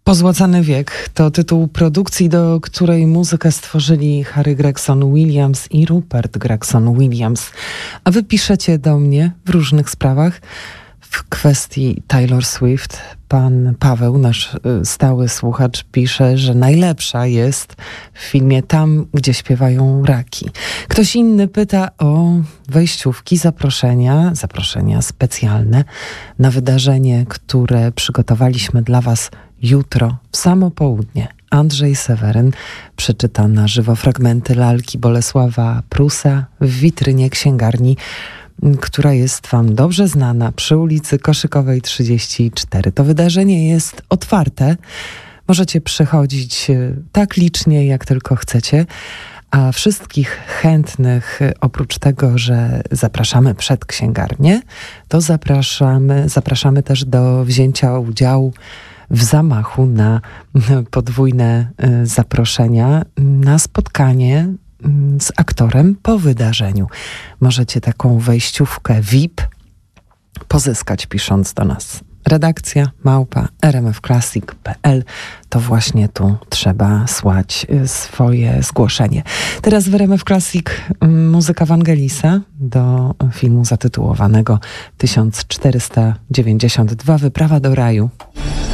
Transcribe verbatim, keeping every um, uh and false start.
Pozłacany wiek to tytuł produkcji, do której muzykę stworzyli Harry Gregson Williams i Rupert Gregson Williams. A wy piszecie do mnie w różnych sprawach. W kwestii Taylor Swift pan Paweł, nasz stały słuchacz, pisze, że najlepsza jest w filmie Tam, gdzie śpiewają raki. Ktoś inny pyta o wejściówki, zaproszenia, zaproszenia specjalne na wydarzenie, które przygotowaliśmy dla was jutro w samo południe. Andrzej Seweryn przeczyta na żywo fragmenty lalki Bolesława Prusa w witrynie księgarni, która jest wam dobrze znana, przy ulicy Koszykowej trzydzieści cztery. To wydarzenie jest otwarte. Możecie przychodzić tak licznie, jak tylko chcecie. A wszystkich chętnych, oprócz tego, że zapraszamy przed księgarnię, to zapraszamy, zapraszamy też do wzięcia udziału w zamachu na podwójne zaproszenia na spotkanie z aktorem po wydarzeniu. Możecie taką wejściówkę V I P pozyskać, pisząc do nas. Redakcja małpa r m f classic kropka p l. To właśnie tu trzeba słać swoje zgłoszenie. Teraz w R M F Classic muzyka Wangelisa do filmu zatytułowanego tysiąc czterysta dziewięćdziesiąt dwa Wyprawa do raju.